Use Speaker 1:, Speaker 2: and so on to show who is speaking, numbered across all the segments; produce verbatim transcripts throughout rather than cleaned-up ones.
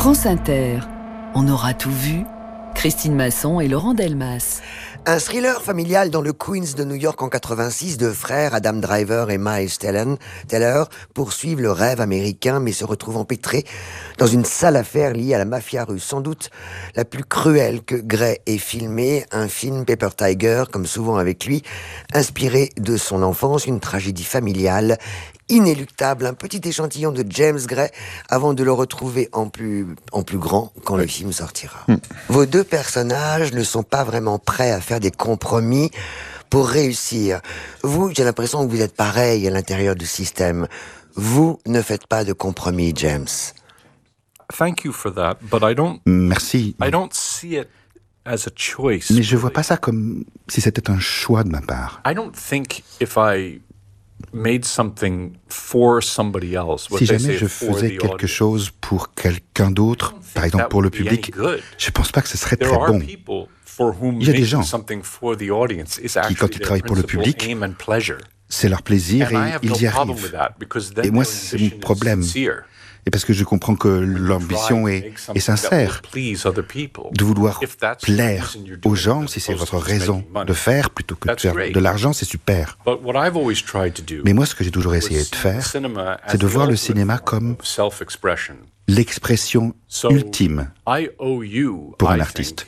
Speaker 1: France Inter. On aura tout vu. Christine Masson et Laurent Delmas.
Speaker 2: Un thriller familial dans le Queens de New York en quatre-vingt-six, deux frères, Adam Driver et Miles Teller, poursuivent le rêve américain mais se retrouvent empêtrés dans une sale affaire liée à la mafia russe. Sans doute la plus cruelle que Gray ait filmée, un film Paper Tiger, comme souvent avec lui, inspiré de son enfance, une tragédie familiale inéluctable, un petit échantillon de James Gray avant de le retrouver en plus, en plus grand quand le film sortira. Mm. Vos deux personnages ne sont pas vraiment prêts à faire des compromis pour réussir. Vous, j'ai l'impression que vous êtes pareil à l'intérieur du système. Vous ne faites pas de compromis, James.
Speaker 3: Thank you for that, but I don't.
Speaker 4: Merci.
Speaker 3: I don't see it as a choice.
Speaker 4: Mais je vois pas ça comme si c'était un choix de ma part.
Speaker 3: I don't think if I made something for somebody else.
Speaker 4: Si jamais je faisais quelque chose pour quelqu'un d'autre, par exemple pour le public, je pense pas que ce serait très bon. Il y a des gens qui, quand ils travaillent pour le public, c'est leur plaisir et ils y arrivent. Et moi, c'est mon problème. Et parce que je comprends que l'ambition est, est sincère, de vouloir plaire aux gens, si c'est votre raison de faire, plutôt que de faire de l'argent, c'est super. Mais moi, ce que j'ai toujours essayé de faire, c'est de voir le cinéma comme l'expression ultime pour un artiste.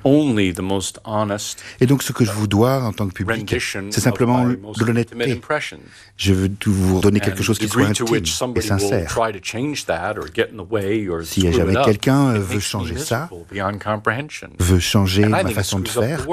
Speaker 4: Et donc, ce que je vous dois en tant que public, c'est simplement de l'honnêteté. Je veux vous donner quelque chose qui soit intime et sincère. Si jamais quelqu'un veut changer ça, veut changer ma façon de faire,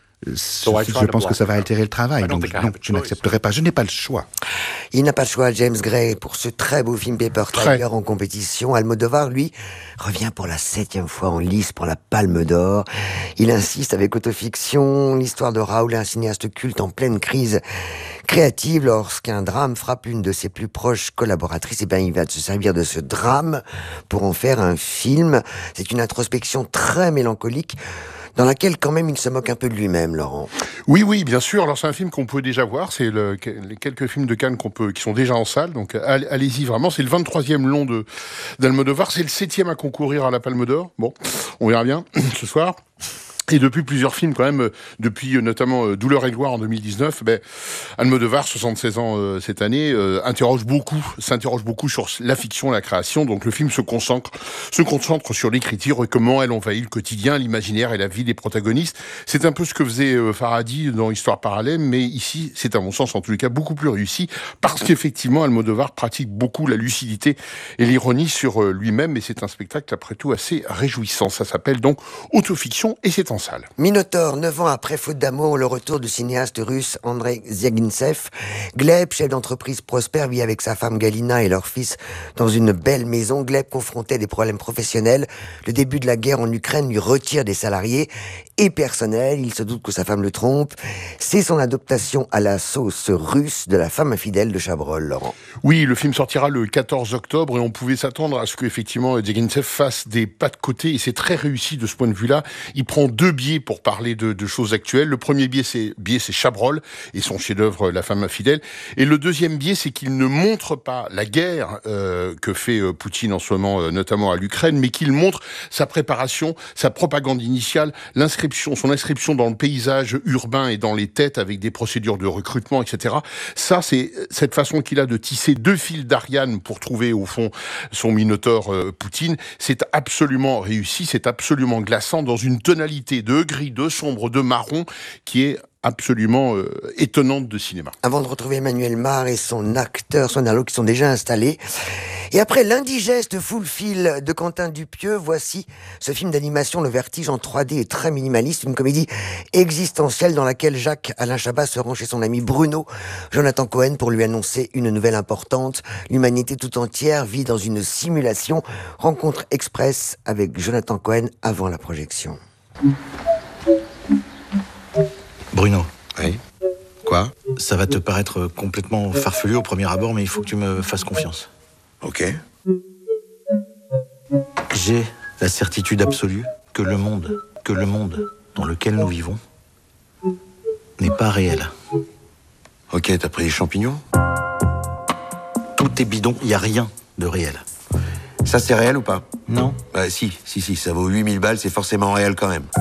Speaker 4: je pense que ça va altérer le travail. Donc, non, je n'accepterai pas. Je n'ai pas le choix.
Speaker 2: Il n'a pas le choix, James Gray, pour ce très beau film Paper Tiger en compétition. Almodovar, lui, revient pour la septième fois en lice pour la Palme d'Or. Il insiste avec autofiction, l'histoire de Raoul, un cinéaste culte en pleine crise créative. Lorsqu'un drame frappe une de ses plus proches collaboratrices, et bien, il va se servir de ce drame pour en faire un film. C'est une introspection très mélancolique, dans laquelle, quand même, il se moque un peu de lui-même, Laurent.
Speaker 5: Oui, oui, bien sûr. Alors, c'est un film qu'on peut déjà voir. C'est le, les quelques films de Cannes qu'on peut, qui sont déjà en salle. Donc, allez-y, vraiment. C'est le vingt-troisième long de, d'Almodovar. C'est le septième à concourir à la Palme d'Or. Bon, on verra bien ce soir. Et depuis plusieurs films, quand même, depuis notamment euh, Douleur et gloire en deux mille dix-neuf, ben, Almodovar, soixante-seize ans euh, cette année, euh, interroge beaucoup, s'interroge beaucoup sur la fiction, la création. Donc le film se concentre, se concentre sur l'écriture et comment elle envahit le quotidien, l'imaginaire et la vie des protagonistes. C'est un peu ce que faisait euh, Farhadi dans Histoire parallèle, mais ici, c'est à mon sens, en tous les cas, beaucoup plus réussi, parce qu'effectivement, Almodovar pratique beaucoup la lucidité et l'ironie sur euh, lui-même, et c'est un spectacle, après tout, assez réjouissant. Ça s'appelle donc Autofiction, et c'est en salle.
Speaker 2: Minotaure, neuf ans après Faute d'amour, le retour du cinéaste russe Andrei Zvyagintsev. Gleb, chef d'entreprise prospère, vit avec sa femme Galina et leur fils dans une belle maison. Gleb, confronté à des problèmes professionnels. Le début de la guerre en Ukraine lui retire des salariés et personnels. Il se doute que sa femme le trompe. C'est son adaptation à la sauce russe de La femme infidèle de Chabrol, Laurent.
Speaker 5: Oui, le film sortira le quatorze octobre et on pouvait s'attendre à ce qu'effectivement Zvyagintsev fasse des pas de côté, et c'est très réussi de ce point de vue-là. Il prend deux biais pour parler de, de choses actuelles. Le premier biais, c'est, biais, c'est Chabrol et son chef-d'œuvre La femme infidèle. Et le deuxième biais, c'est qu'il ne montre pas la guerre euh, que fait euh, Poutine en ce moment, euh, notamment à l'Ukraine, mais qu'il montre sa préparation, sa propagande initiale, l'inscription, son inscription dans le paysage urbain et dans les têtes avec des procédures de recrutement, et cetera. Ça, c'est cette façon qu'il a de tisser deux fils d'Ariane pour trouver, au fond, son minotaure euh, Poutine. C'est absolument réussi, c'est absolument glaçant dans une tonalité de gris, de sombre, de marron qui est absolument euh, étonnante de cinéma.
Speaker 2: Avant de retrouver Emmanuel Mar et son acteur, son halo, qui sont déjà installés. Et après l'indigeste Full Fil de Quentin Dupieux, voici ce film d'animation, Le Vertige, en trois D et très minimaliste, une comédie existentielle dans laquelle Jacques Alain Chabat se rend chez son ami Bruno Jonathan Cohen pour lui annoncer une nouvelle importante. L'humanité tout entière vit dans une simulation. Rencontre express avec Jonathan Cohen avant la projection.
Speaker 6: Bruno.
Speaker 7: Oui. Quoi ?
Speaker 6: Ça va te paraître complètement farfelu au premier abord, mais il faut que tu me fasses confiance.
Speaker 7: Ok.
Speaker 6: J'ai la certitude absolue que le monde, que le monde dans lequel nous vivons n'est pas réel.
Speaker 7: Ok, t'as pris les champignons ?
Speaker 6: Tout est bidon, il n'y a rien de réel.
Speaker 7: Ça, c'est réel ou pas?
Speaker 6: Non.
Speaker 7: Bah si, si, si, ça vaut huit mille balles, c'est forcément réel quand même.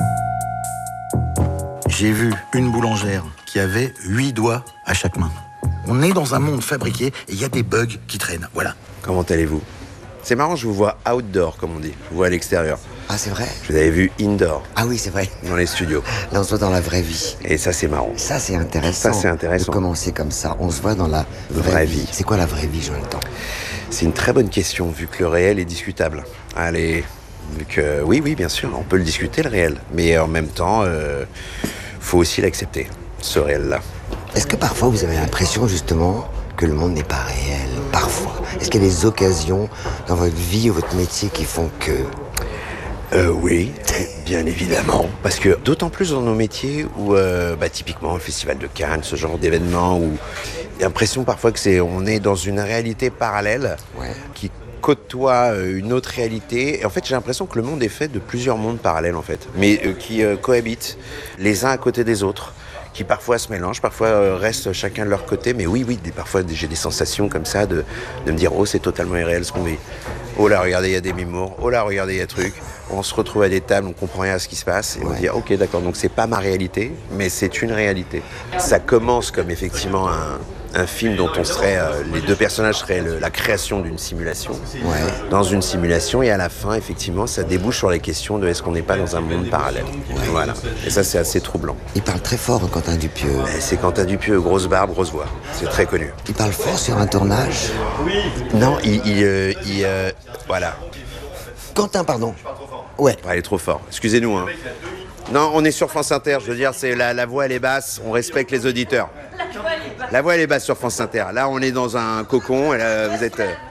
Speaker 6: J'ai vu une boulangère qui avait huit doigts à chaque main. On est dans un monde fabriqué et il y a des bugs qui traînent, voilà.
Speaker 7: Comment allez-vous? C'est marrant, je vous vois outdoor, comme on dit. Je vous vois à l'extérieur.
Speaker 2: Ah, c'est vrai?
Speaker 7: Je vous avais vu indoor.
Speaker 2: Ah oui, c'est vrai.
Speaker 7: Dans les studios.
Speaker 2: Là, on se voit dans la vraie vie.
Speaker 7: Et ça, c'est marrant.
Speaker 2: Ça, c'est intéressant.
Speaker 7: Ça, c'est intéressant.
Speaker 2: De commencer comme ça. On se voit dans la vraie,
Speaker 7: Vraie
Speaker 2: vie.
Speaker 7: vie.
Speaker 2: C'est quoi la vraie vie, Jonathan?
Speaker 7: C'est une très bonne question, vu que le réel est discutable. Allez, vu que... Oui, oui, bien sûr, on peut le discuter, le réel. Mais en même temps, euh, faut aussi l'accepter, ce réel-là.
Speaker 2: Est-ce que parfois, vous avez l'impression, justement, que le monde n'est pas réel? Parfois. Est-ce qu'il y a des occasions dans votre vie ou votre métier qui font que...
Speaker 7: Euh, oui, bien évidemment. Parce que d'autant plus dans nos métiers où, euh, bah, typiquement, le Festival de Cannes, ce genre d'événement, où il y a l'impression parfois que c'est, on est dans une réalité parallèle
Speaker 2: Ouais.
Speaker 7: qui côtoie euh, une autre réalité. Et en fait, j'ai l'impression que le monde est fait de plusieurs mondes parallèles, en fait, mais euh, qui euh, cohabitent les uns à côté des autres, qui parfois se mélangent, parfois euh, restent chacun de leur côté. Mais oui, oui, des, parfois j'ai des sensations comme ça de, de me dire « Oh, c'est totalement irréel ce qu'on vit. Oh là, regardez, il y a des mimours. Oh là, regardez, il y a truc. » On se retrouve à des tables, on comprend rien à ce qui se passe. Et
Speaker 2: Ouais.
Speaker 7: on dit « Ok, d'accord, donc c'est pas ma réalité, mais c'est une réalité. » Ça commence comme effectivement un, un film dont on serait... Euh, les deux personnages seraient le, la création d'une simulation.
Speaker 2: Ouais.
Speaker 7: Dans une simulation, et à la fin, effectivement, ça débouche sur les questions de est-ce qu'on n'est pas dans un monde parallèle. Voilà. Et ça, c'est assez troublant.
Speaker 2: Il parle très fort, Quentin Dupieux.
Speaker 7: Et c'est Quentin Dupieux, grosse barbe, grosse voix. C'est très connu.
Speaker 2: Il parle fort sur un tournage.
Speaker 7: Non, il... il, euh, il euh, voilà.
Speaker 2: Quentin, pardon. Ouais.
Speaker 7: Ah, il est trop fort. Excusez-nous. Hein. Non, on est sur France Inter. Je veux dire, c'est la, la voix, elle est basse. On respecte les auditeurs. La voix, elle est basse sur France Inter. Là, on est dans un cocon. Et là, vous êtes... Euh...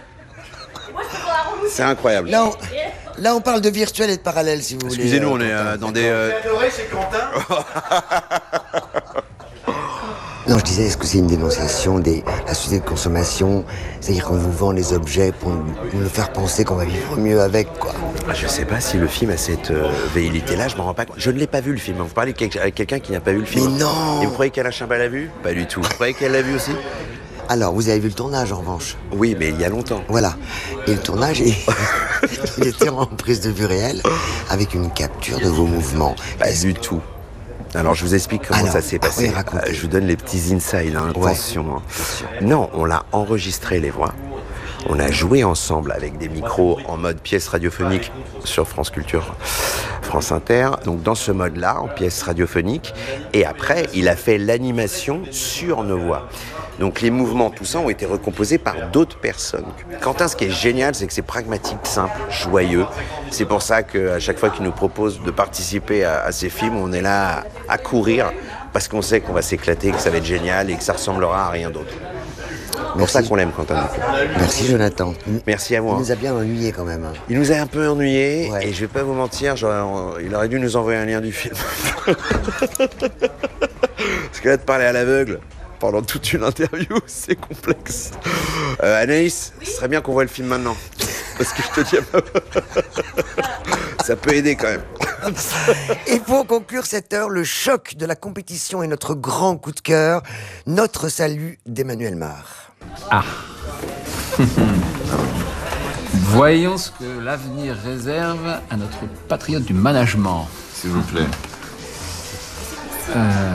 Speaker 7: C'est incroyable.
Speaker 2: Là on, là, on parle de virtuel et de parallèle, si vous voulez.
Speaker 7: Excusez-nous,
Speaker 2: euh,
Speaker 7: on est euh, dans des... Euh...
Speaker 2: Non, je disais, est-ce que c'est une dénonciation de la société de consommation? C'est-à-dire qu'on vous vend les objets pour nous, nous faire penser qu'on va vivre mieux avec, quoi.
Speaker 7: Je sais pas si le film a cette euh, velléité-là, je m'en rends pas compte. Je ne l'ai pas vu, le film. Vous parlez avec quelqu'un qui n'a pas vu le film.
Speaker 2: Mais non!
Speaker 7: Et vous croyez qu'Alain Chabat l'a vu? Pas du tout. Vous croyez qu'elle l'a vu aussi?
Speaker 2: Alors, vous avez vu le tournage, en revanche?
Speaker 7: Oui, mais il y a longtemps.
Speaker 2: Voilà. Et le tournage, il, il était en prise de vue réelle, avec une capture de vos mouvements.
Speaker 7: Pas du tout. Alors, je vous explique comment
Speaker 2: Alors,
Speaker 7: ça s'est passé.
Speaker 2: oui, racontez.
Speaker 7: Euh, je vous donne les petits insides, hein,
Speaker 2: Ouais.
Speaker 7: attention. Hein. Non, on l'a enregistré, les voix. On a joué ensemble avec des micros en mode pièce radiophonique sur France Culture, France Inter. Donc, dans ce mode-là, en pièce radiophonique. Et après, il a fait l'animation sur nos voix. Donc les mouvements, tout ça, ont été recomposés par d'autres personnes. Quentin, ce qui est génial, c'est que c'est pragmatique, simple, joyeux. C'est pour ça qu'à chaque fois qu'il nous propose de participer à, à ces films, on est là à, à courir, parce qu'on sait qu'on va s'éclater, que ça va être génial et que ça ressemblera à rien d'autre. C'est pour ça qu'on l'aime, Quentin.
Speaker 2: Merci, Jonathan.
Speaker 7: Merci à vous.
Speaker 2: Il
Speaker 7: hein.
Speaker 2: nous a bien ennuyés, quand même.
Speaker 7: Il nous a un peu ennuyés,
Speaker 2: Ouais.
Speaker 7: et je vais pas vous mentir, genre, il aurait dû nous envoyer un lien du film. Parce que là, de parler à l'aveugle pendant toute une interview, c'est complexe. Euh, Anaïs, ce serait bien qu'on voit le film maintenant. Parce que je te dis, ça peut aider quand même.
Speaker 2: Et pour conclure cette heure, le choc de la compétition est notre grand coup de cœur, Notre salut d'Emmanuel Mar.
Speaker 8: Ah. Voyons ce que l'avenir réserve à notre patriote du management.
Speaker 9: S'il vous plaît.
Speaker 8: Euh...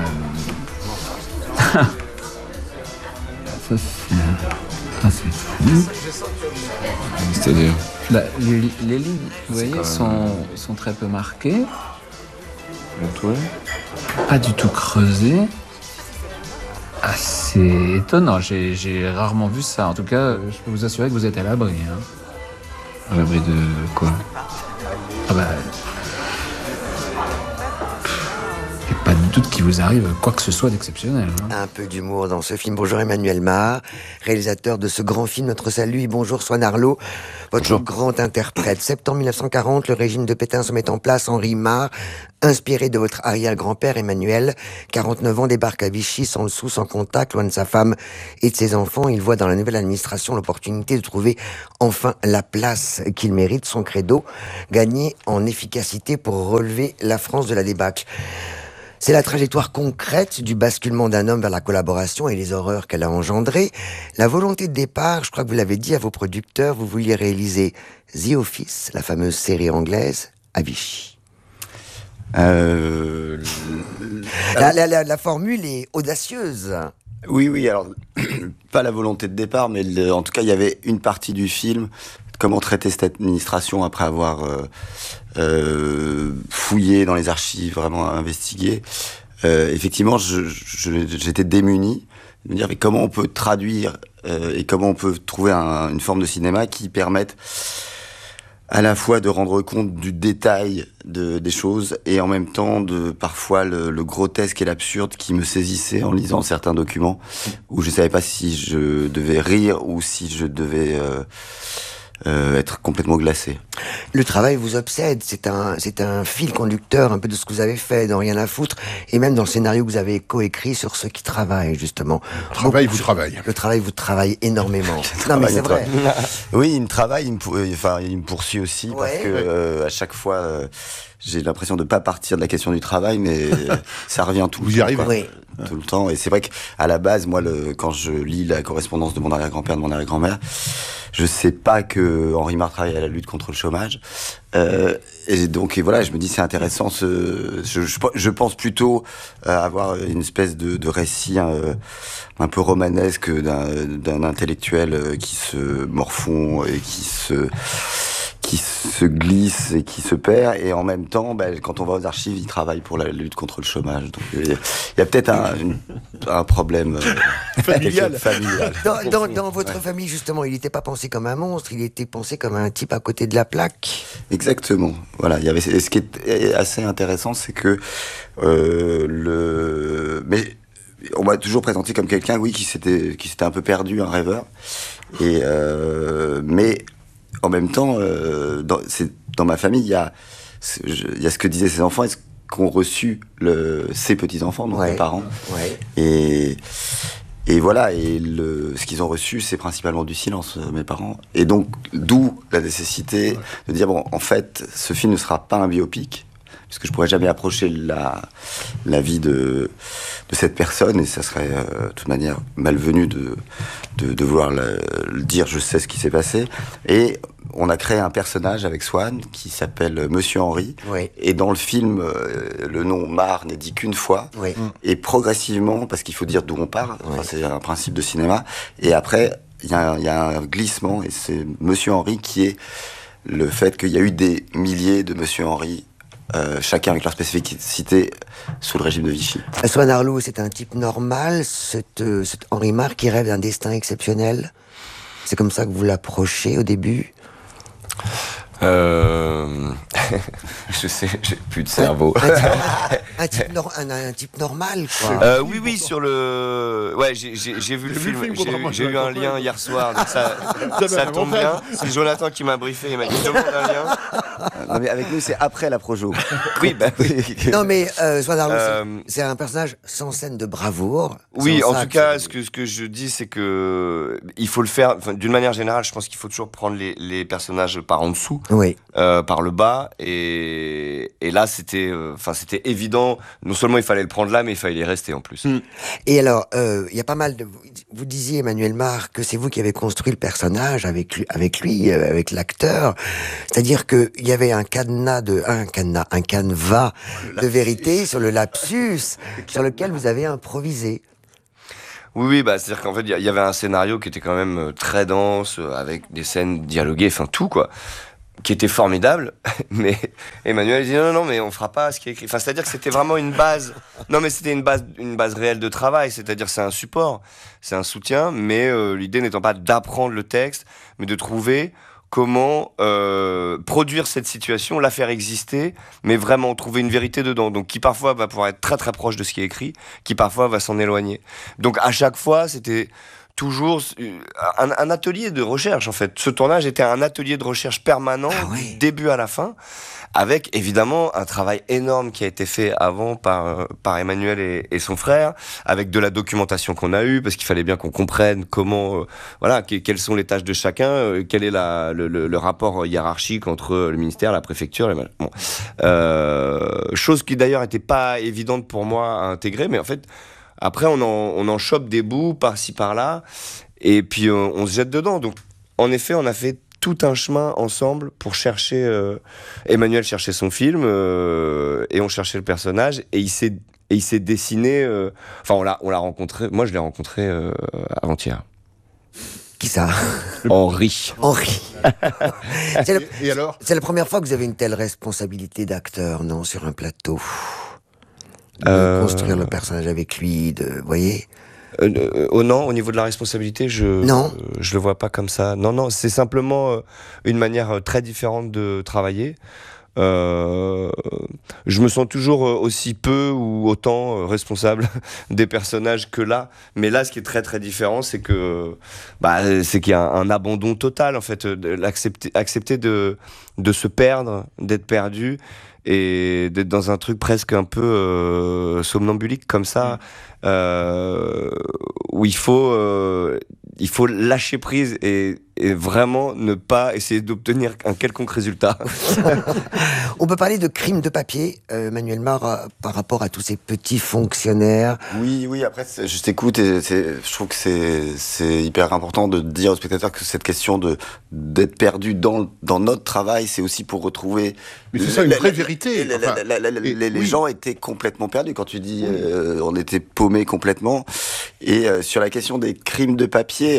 Speaker 8: Ça, c'est... Ah, c'est fou.
Speaker 9: C'est-à-dire
Speaker 8: Bah, les, les lignes, vous voyez, sont, sont très peu marquées. Pas du tout creusées. Ah, c'est étonnant. J'ai, j'ai rarement vu ça. En tout cas, je peux vous assurer que vous êtes à l'abri. Hein.
Speaker 9: À l'abri de quoi?
Speaker 8: Ah bah... Il n'y a pas de doute qu'il vous arrive quoi que ce soit d'exceptionnel. Hein.
Speaker 2: Un peu d'humour dans ce film. Bonjour Emmanuel Mar, réalisateur de ce grand film Notre salut. Et bonjour Swan Arlo, votre
Speaker 9: Bonjour.
Speaker 2: grand interprète. Septembre mille neuf cent quarante, le régime de Pétain se met en place. Henri Mar, inspiré de votre arrière-grand-père Emmanuel, quarante-neuf ans, débarque à Vichy sans le sou, sans contact, loin de sa femme et de ses enfants. Il voit dans la nouvelle administration l'opportunité de trouver enfin la place qu'il mérite, son credo, gagner en efficacité pour relever la France de la débâcle. C'est la trajectoire concrète du basculement d'un homme vers la collaboration et les horreurs qu'elle a engendrées. La volonté de départ, je crois que vous l'avez dit à vos producteurs, vous vouliez réaliser The Office, la fameuse série anglaise, à Vichy.
Speaker 10: Euh...
Speaker 2: La, la, la, la formule est audacieuse.
Speaker 10: Oui, oui, alors, pas la volonté de départ, mais le, en tout cas, il y avait une partie du film, comment traiter cette administration après avoir euh, euh, fouillé dans les archives, vraiment investigué. Euh, effectivement, je, je, j'étais démuni de me dire mais comment on peut traduire euh, et comment on peut trouver un, une forme de cinéma qui permette à la fois de rendre compte du détail de, des choses et en même temps de parfois le, le grotesque et l'absurde qui me saisissait en lisant certains documents où je savais pas si je devais rire ou si je devais euh, euh, être complètement glacé.
Speaker 2: Le travail vous obsède, c'est un, c'est un fil conducteur un peu de ce que vous avez fait dans Rien à foutre, et même dans le scénario que vous avez coécrit sur ceux qui travaillent, justement.
Speaker 5: Le travail vous travaille.
Speaker 2: Le travail vous travaille énormément. Non mais c'est vrai.
Speaker 10: Oui, il me travaille, il me, pour... enfin, il me poursuit aussi,
Speaker 2: ouais,
Speaker 10: parce que
Speaker 2: ouais.
Speaker 10: euh, à chaque fois, euh, j'ai l'impression de ne pas partir de la question du travail, mais ça revient tout
Speaker 5: vous
Speaker 10: le
Speaker 5: y
Speaker 10: temps.
Speaker 5: Arrivez.
Speaker 10: Quoi.
Speaker 2: Oui.
Speaker 10: Tout le temps. Et c'est vrai qu'à la base, moi, le, quand je lis la correspondance de mon arrière-grand-père, de mon arrière-grand-mère, je sais pas que Henri Martre travaille à la lutte contre le chômage. Euh, et donc, et voilà, je me dis, c'est intéressant. Ce, je, je, je pense plutôt avoir une espèce de, de récit un, un peu romanesque d'un, d'un intellectuel qui se morfond et qui se... qui se glisse et qui se perd, et en même temps, ben, quand on va aux archives, il travaille pour la lutte contre le chômage. Donc il y a peut-être un, une, un problème euh,
Speaker 5: familial.
Speaker 10: familial.
Speaker 2: Dans, dans, dans votre ouais. famille, justement, il n'était pas pensé comme un monstre, il était pensé comme un type à côté de la plaque.
Speaker 10: Exactement. Voilà. Il y avait. Et ce qui est assez intéressant, c'est que euh, le. Mais on m'a toujours présenté comme quelqu'un, oui, qui s'était, qui s'était un peu perdu, un rêveur. Et euh, mais en même temps, euh, dans, c'est, dans ma famille, il y a, il y a ce que disaient ces enfants et ce qu'ont reçu le, ses petits-enfants, donc ouais. mes parents.
Speaker 2: Ouais.
Speaker 10: Et, et voilà, et le, ce qu'ils ont reçu, c'est principalement du silence, mes parents. Et donc, d'où la nécessité ouais. de dire, bon, en fait, ce film ne sera pas un biopic, puisque je pourrais jamais approcher la, la vie de, de cette personne, et ça serait euh, de toute manière malvenu de, de, de vouloir le, le dire, je sais ce qui s'est passé. Et on a créé un personnage avec Swan qui s'appelle Monsieur Henri,
Speaker 2: oui.
Speaker 10: et dans le film, euh, le nom Mar n'est dit qu'une fois,
Speaker 2: oui.
Speaker 10: et progressivement, parce qu'il faut dire d'où on part, oui. enfin, c'est un principe de cinéma, et après, il y, y a un glissement, et c'est Monsieur Henri qui est le fait qu'il y a eu des milliers de Monsieur Henri, Euh, chacun avec leur spécificité sous le régime de Vichy.
Speaker 2: Swan Arlo, c'est un type normal, cet, euh, cet Henri Martre qui rêve d'un destin exceptionnel. C'est comme ça que vous l'approchez au début?
Speaker 11: Euh... je sais, j'ai plus de cerveau.
Speaker 2: Un, un, type, un, type, nor- un, un type normal, quoi.
Speaker 11: Euh, oui, oui, sur le. Ouais, j'ai, j'ai, j'ai vu le film. film j'ai, j'ai eu un lien hier soir. Donc ça, ça tombe bien. C'est Jonathan qui m'a briefé. Il m'a dit demande un lien.
Speaker 10: Non, mais avec nous, c'est après la projo.
Speaker 11: Oui, bah oui.
Speaker 2: Non, mais euh, Swan Arlo,
Speaker 11: euh...
Speaker 2: c'est, c'est un personnage sans scène de bravoure.
Speaker 11: Oui, en tout cas, ce que, ce que je dis, c'est que il faut le faire. Enfin, d'une manière générale, je pense qu'il faut toujours prendre les, les personnages par en dessous.
Speaker 2: Oui.
Speaker 11: Euh, par le bas, et, et là c'était, enfin euh, c'était évident. Non seulement il fallait le prendre là, mais il fallait y rester en plus.
Speaker 2: Mm. Et alors, il euh, y a pas mal de. Vous disiez, Emmanuel Marc, que c'est vous qui avez construit le personnage avec lui, avec lui, euh, avec l'acteur. C'est-à-dire que il y avait un cadenas de, un cadenas, un canevas de vérité sur le lapsus, sur lequel vous avez improvisé.
Speaker 11: Oui, oui, bah c'est-à-dire qu'en fait il y, y avait un scénario qui était quand même très dense, avec des scènes dialoguées, enfin tout quoi. Qui était formidable, mais Emmanuel dit non, non, mais on fera pas ce qui est écrit. Enfin, c'est-à-dire que c'était vraiment une base. Non, mais c'était une base, une base réelle de travail. C'est-à-dire que c'est un support, c'est un soutien, mais euh, l'idée n'étant pas d'apprendre le texte, mais de trouver comment euh, produire cette situation, la faire exister, mais vraiment trouver une vérité dedans. Donc, qui parfois va pouvoir être très très proche de ce qui est écrit, qui parfois va s'en éloigner. Donc, à chaque fois, c'était toujours un, un atelier de recherche, en fait. Ce tournage était un atelier de recherche permanent, ah oui. du début à la fin, avec évidemment un travail énorme qui a été fait avant par, par Emmanuel et, et son frère, avec de la documentation qu'on a eue, parce qu'il fallait bien qu'on comprenne comment, euh, voilà, que, quelles sont les tâches de chacun, euh, quel est la, le, le, le rapport hiérarchique entre le ministère, la préfecture, les... bon. euh, chose qui d'ailleurs n'était pas évidente pour moi à intégrer, mais en fait, après, on en, on en chope des bouts par-ci, par-là, et puis on, on se jette dedans. Donc, en effet, on a fait tout un chemin ensemble pour chercher... Euh, Emmanuel cherchait son film, euh, et on cherchait le personnage, et il s'est, et il s'est dessiné... Euh, enfin, on l'a, on l'a rencontré... Moi, je l'ai rencontré euh, avant-hier.
Speaker 2: Qui ça ?
Speaker 11: Henri.
Speaker 2: Henri. c'est, la,
Speaker 5: et alors ?
Speaker 2: C'est la première fois que vous avez une telle responsabilité d'acteur, non, sur un plateau ? De
Speaker 11: Euh...
Speaker 2: construire le personnage avec lui, de, vous voyez
Speaker 11: euh, euh, oh non, au niveau de la responsabilité, je
Speaker 2: non.
Speaker 11: euh, je le vois pas comme ça. Non, non, c'est simplement euh, une manière très différente de travailler. Euh, je me sens toujours aussi peu ou autant responsable des personnages que là. Mais là, ce qui est très très différent, c'est que bah, c'est qu'il y a un, un abandon total en fait, de, accepter, accepter de de se perdre, d'être perdu. Et d'être dans un truc presque un peu euh, somnambulique comme ça, euh, où il faut, euh, il faut lâcher prise et, et vraiment ne pas essayer d'obtenir un quelconque résultat.
Speaker 2: On peut parler de crime de papier, euh, Manuel Mar, euh, par rapport à tous ces petits fonctionnaires.
Speaker 10: Oui, oui, après, je t'écoute et c'est, je trouve que c'est, c'est hyper important de dire aux spectateurs que cette question de, d'être perdu dans, dans notre travail, c'est aussi pour retrouver...
Speaker 5: Mais c'est ça, une vraie vérité.
Speaker 10: La, la, la, la, la, et, les, les oui. gens étaient complètement perdus. Quand tu dis, oui. euh, on était paumés complètement. Et euh, sur la question des crimes de papier...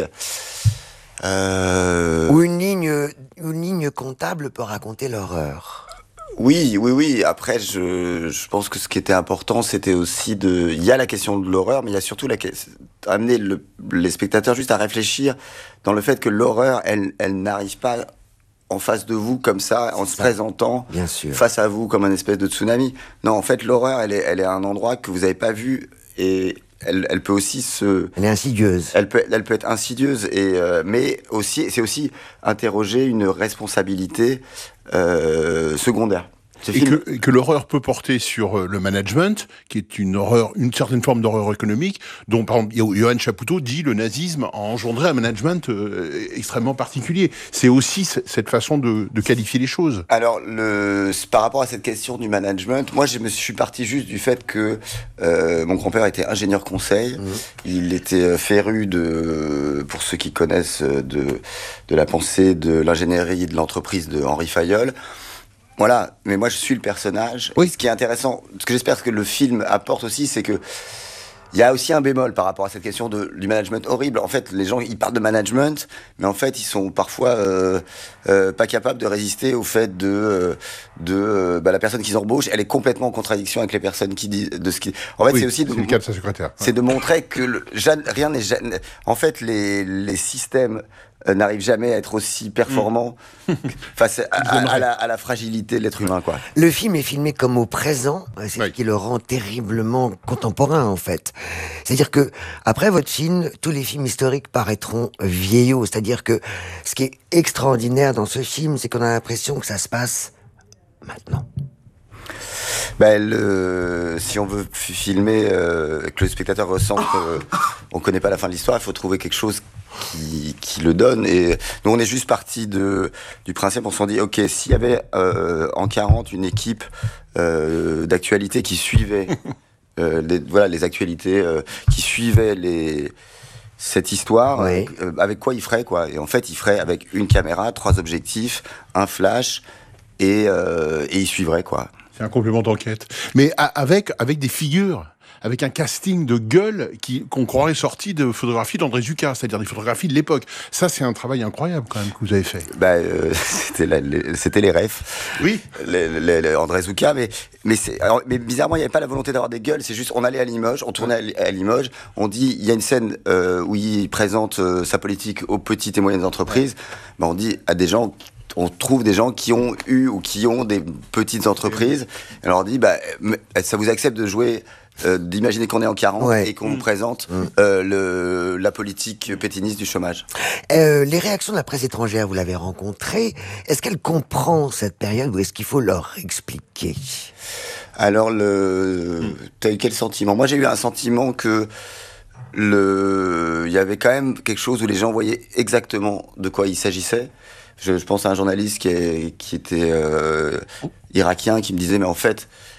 Speaker 2: Euh... Ou une ligne, une ligne comptable peut raconter l'horreur.
Speaker 10: Oui, oui, oui. Après, je, je pense que ce qui était important, c'était aussi de... Il y a la question de l'horreur, mais il y a surtout la amener le, les spectateurs juste à réfléchir dans le fait que l'horreur, elle, elle n'arrive pas en face de vous comme ça, en se présentant
Speaker 2: Bien sûr.
Speaker 10: face à vous comme un espèce de tsunami. Non, en fait, l'horreur, elle est, elle est à un endroit que vous n'avez pas vu et... Elle, elle peut aussi se...
Speaker 2: Elle est insidieuse.
Speaker 10: Elle peut, elle peut être insidieuse, et, euh, mais aussi, c'est aussi interroger une responsabilité euh, secondaire.
Speaker 5: Et que, et que l'horreur peut porter sur le management, qui est une horreur, une certaine forme d'horreur économique, dont par exemple Johann Chapoutot dit le nazisme a engendré un management euh, extrêmement particulier. C'est aussi c- cette façon de, de qualifier les choses.
Speaker 10: Alors, le, par rapport à cette question du management, moi je me suis parti juste du fait que euh, mon grand-père était ingénieur conseil. Mmh. Il était féru de, pour ceux qui connaissent, de, de la pensée de l'ingénierie et de l'entreprise de Henri Fayol. Voilà, mais moi je suis le personnage. Oui. Ce qui est intéressant, ce que j'espère que le film apporte aussi, c'est que il y a aussi un bémol par rapport à cette question de, du management horrible. En fait, les gens, ils parlent de management, mais en fait, ils sont parfois euh, euh, pas capables de résister au fait de, de euh, bah, la personne qu'ils embauchent, elle est complètement en contradiction avec les personnes qui disent de ce qui. En fait,
Speaker 5: oui,
Speaker 10: c'est aussi de,
Speaker 5: c'est le cas de sa secrétaire.
Speaker 10: C'est de montrer que le, rien n'est. En fait, les, les systèmes n'arrive jamais à être aussi performant mmh. face à, à, à, la, à la fragilité de l'être humain, quoi.
Speaker 2: Le film est filmé comme au présent, c'est oui. ce qui le rend terriblement contemporain, en fait. C'est-à-dire que, après votre film, tous les films historiques paraîtront vieillots. C'est-à-dire que ce qui est extraordinaire dans ce film, c'est qu'on a l'impression que ça se passe maintenant.
Speaker 10: Ben, le, si on veut filmer, euh, que le spectateur ressente qu'on ne connaît pas la fin de l'histoire, il faut trouver quelque chose qui, qui le donne. Et nous, on est juste parti de, du principe, on s'en dit, ok, s'il y avait euh, en quarante une équipe euh, d'actualité qui suivait, euh, les, voilà, les actualités, euh, qui suivaient les... cette histoire, oui. euh, avec quoi il ferait, quoi. Et en fait, il ferait avec une caméra, trois objectifs, un flash, et, euh, et il suivrait, quoi.
Speaker 5: C'est un complément d'enquête. Mais avec, avec des figures, avec un casting de gueule qui, qu'on croirait sorti de photographies d'André Zucca, c'est-à-dire des photographies de l'époque. Ça, c'est un travail incroyable, quand même, que vous avez fait.
Speaker 10: Bah, euh, c'était, la, les, c'était les refs.
Speaker 5: Oui.
Speaker 10: Les, les, les André Zucca, mais, mais, c'est, alors, mais bizarrement, il n'y avait pas la volonté d'avoir des gueules, c'est juste, on allait à Limoges, on tournait à Limoges, on dit, il y a une scène euh, où il présente euh, sa politique aux petites et moyennes entreprises, bah, on dit à des gens... On trouve des gens qui ont eu ou qui ont des petites entreprises. Et on leur dit, bah, ça vous accepte de jouer, euh, d'imaginer qu'on est en quarante ouais. et qu'on mmh. vous présente mmh. euh, le, le, la politique pétainiste du chômage.
Speaker 2: Euh, les réactions de la presse étrangère, vous l'avez rencontrée. Est-ce qu'elle comprend cette période ou est-ce qu'il faut leur expliquer ?
Speaker 10: Alors, le... t'as eu quel sentiment ? Moi, j'ai eu un sentiment que le... il y avait quand même quelque chose où les gens voyaient exactement de quoi il s'agissait. Je, je pense à un journaliste qui, est, qui était euh, irakien qui me disait, mais en fait,